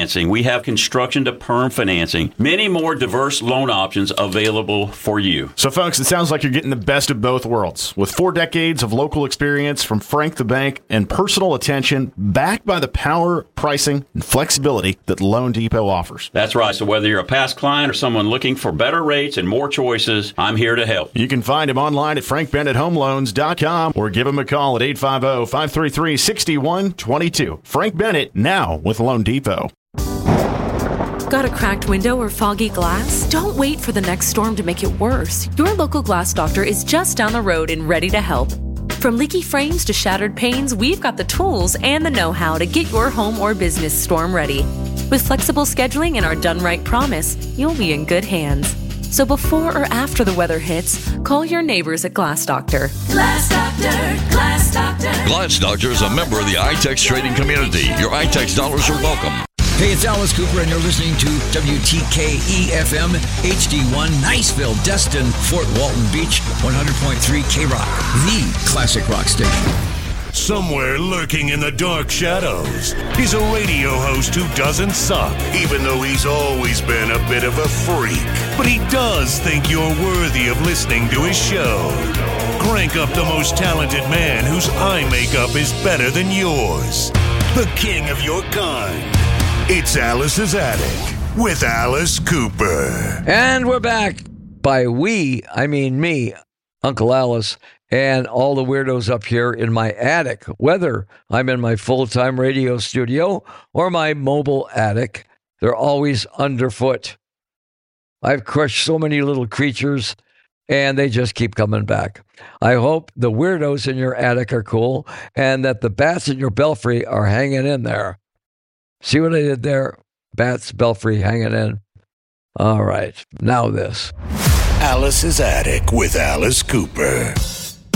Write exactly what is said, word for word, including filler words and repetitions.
financing. We have construction to perm financing. Many more diverse loan options available for you. So, folks, it sounds like you're getting the best of both worlds. With four decades of local experience from Frank the Bank and personal attention, backed by the power, pricing, and flexibility that Loan Depot offers. That's right. So whether you're a past client or someone looking for better rates and more choices, I'm here to help. You can find him online at frank bennett home loans dot com or give him a call at eight five zero, five three three, six one two two. Frank Bennett, now with Loan Depot. Got a cracked window or foggy glass? Don't wait for the next storm to make it worse. Your local glass doctor is just down the road and ready to help. From leaky frames to shattered panes, we've got the tools and the know-how to get your home or business storm ready. With flexible scheduling and our done right promise, you'll be in good hands. So before or after the weather hits, call your neighbors at Glass Doctor. Glass Doctor, Glass Doctor. Glass Doctor is a member of the iTex trading community. Your iTex dollars are welcome. Hey, it's Alice Cooper, and you're listening to W T K E F M H D one, Niceville, Destin, Fort Walton Beach, one hundred point three K-Rock, the classic rock station. Somewhere lurking in the dark shadows is a radio host who doesn't suck, even though he's always been a bit of a freak. But he does think you're worthy of listening to his show. Crank up the most talented man whose eye makeup is better than yours. The king of your kind. It's Alice's Attic with Alice Cooper. And we're back. By we, I mean me, Uncle Alice, and all the weirdos up here in my attic, whether I'm in my full-time radio studio or my mobile attic, they're always underfoot. I've crushed so many little creatures, and they just keep coming back. I hope the weirdos in your attic are cool and that the bats in your belfry are hanging in there. See what I did there? Bats, belfry, hanging in. All right, now this. Alice's Attic with Alice Cooper.